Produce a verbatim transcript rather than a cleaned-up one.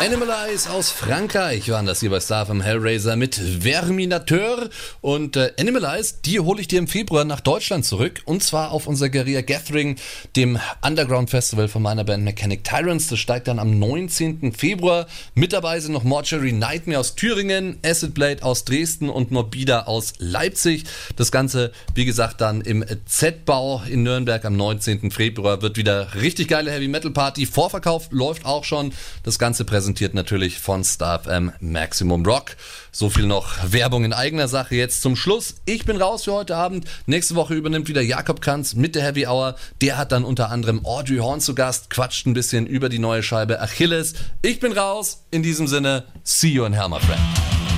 Animalize aus Frankreich waren das hier bei Star F M Hellraiser mit Verminateur. Und äh, Animalize, die hole ich dir im Februar nach Deutschland zurück. Und zwar auf unser Guerilla Gathering, dem Underground Festival von meiner Band Mechanic Tyrants. Das steigt dann am neunzehnten Februar. Mit dabei sind noch Mortuary Nightmare aus Thüringen, Acid Blade aus Dresden und Morbida aus Leipzig. Das Ganze, wie gesagt, dann im Z-Bau in Nürnberg am neunzehnten Februar. Wird wieder richtig geile Heavy Metal Party. Vorverkauf läuft auch schon. Das Ganze präsentiert natürlich von Star F M Maximum Rock. So viel noch Werbung in eigener Sache jetzt zum Schluss. Ich bin raus für heute Abend. Nächste Woche übernimmt wieder Jakob Kanz mit der Heavy Hour. Der hat dann unter anderem Audrey Horn zu Gast, quatscht ein bisschen über die neue Scheibe Achilles. Ich bin raus. In diesem Sinne, see you in hell, my friend.